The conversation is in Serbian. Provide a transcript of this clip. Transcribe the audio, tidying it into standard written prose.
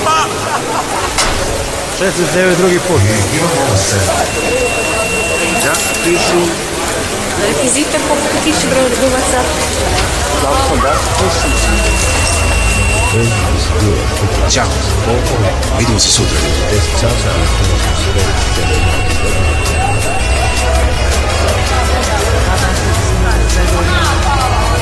69 drugi put. Da, pišu. Rekvizite koliko piše broj redovaca? Da, Ćao. Vidimo se sutra.